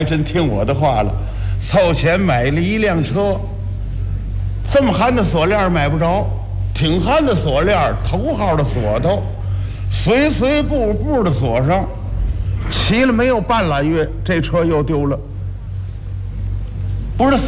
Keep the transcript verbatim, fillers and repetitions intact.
真听我的话了，凑钱买了一辆车。这么憨的锁链买不着，挺憨的锁链，头号的锁头，随随步步的锁上。骑了没有半拉月，这车又丢了。不是